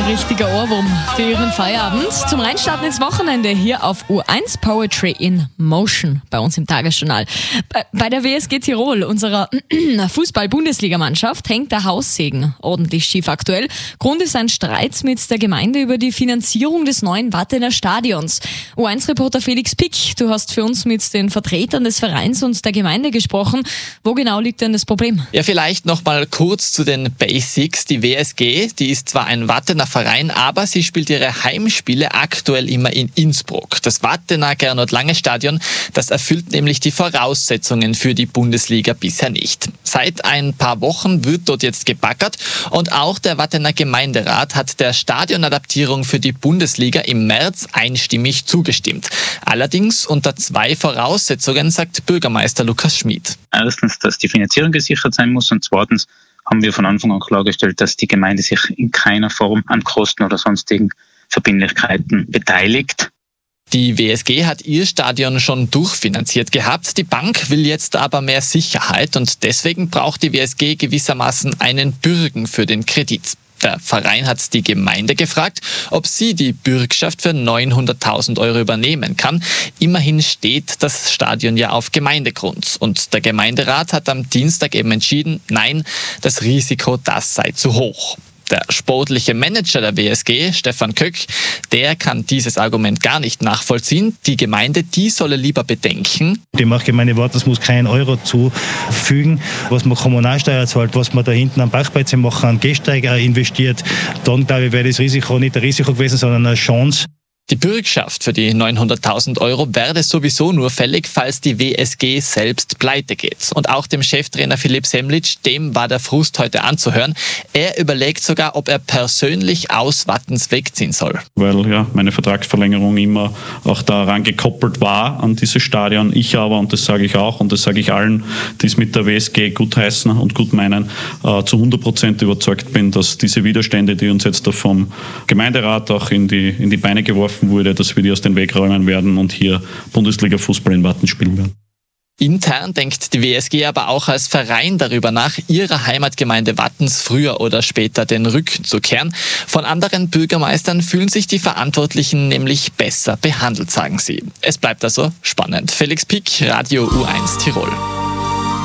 richtiger Ohrwurm für Ihren Feierabend. Zum Reinstarten ins Wochenende hier auf U1 Poetry in Motion bei uns im Tagesjournal. Bei der WSG Tirol, unserer Fußball-Bundesligamannschaft, hängt der Haussegen ordentlich schief aktuell. Grund ist ein Streit mit der Gemeinde über die Finanzierung des neuen Wattener Stadions. U1-Reporter Felix Pick, du hast für uns mit den Vertretern des Vereins und der Gemeinde gesprochen. Wo genau liegt denn das Problem? Ja, vielleicht noch mal kurz zu den Basics. Die WSG, die ist zwar ein Wattener Verein, aber sie spielt ihre Heimspiele aktuell immer in Innsbruck. Das Wattener Gernot-Lange-Stadion, das erfüllt nämlich die Voraussetzungen für die Bundesliga bisher nicht. Seit ein paar Wochen wird dort jetzt gebaggert und auch der Wattener Gemeinderat hat der Stadionadaptierung für die Bundesliga im März einstimmig zugestimmt. Allerdings unter zwei Voraussetzungen, sagt Bürgermeister Lukas Schmid. Erstens, dass die Finanzierung gesichert sein muss, und zweitens haben wir von Anfang an klargestellt, dass die Gemeinde sich in keiner Form an Kosten oder sonstigen Verbindlichkeiten beteiligt. Die WSG hat ihr Stadion schon durchfinanziert gehabt. Die Bank will jetzt aber mehr Sicherheit und deswegen braucht die WSG gewissermaßen einen Bürgen für den Kredit. Der Verein hat die Gemeinde gefragt, ob sie die Bürgschaft für 900.000 Euro übernehmen kann. Immerhin steht das Stadion ja auf Gemeindegrund. Und der Gemeinderat hat am Dienstag eben entschieden, nein, das Risiko, das sei zu hoch. Der sportliche Manager der WSG, Stefan Köck, der kann dieses Argument gar nicht nachvollziehen. Die Gemeinde, die solle lieber bedenken. Die Gemeinde Wartens muss keinen Euro zufügen. Was man Kommunalsteuer zahlt, was man da hinten am Bachplätze machen, an Gehsteiger investiert, dann glaube ich, wäre das Risiko nicht ein Risiko gewesen, sondern eine Chance. Die Bürgschaft für die 900.000 Euro werde sowieso nur fällig, falls die WSG selbst pleite geht. Und auch dem Cheftrainer Philipp Semlitsch, dem war der Frust heute anzuhören. Er überlegt sogar, ob er persönlich aus Wattens wegziehen soll. Weil ja meine Vertragsverlängerung immer auch daran gekoppelt war, an dieses Stadion. Ich aber, und das sage ich auch und das sage ich allen, die es mit der WSG gutheißen und gut meinen, zu 100% überzeugt bin, dass diese Widerstände, die uns jetzt da vom Gemeinderat auch in die Beine geworfen wurde, dass wir die aus dem Weg räumen werden und hier Bundesliga-Fußball in Watten spielen werden. Intern denkt die WSG aber auch als Verein darüber nach, ihrer Heimatgemeinde Wattens früher oder später den Rücken zu kehren. Von anderen Bürgermeistern fühlen sich die Verantwortlichen nämlich besser behandelt, sagen sie. Es bleibt also spannend. Felix Pick, Radio U1 Tirol.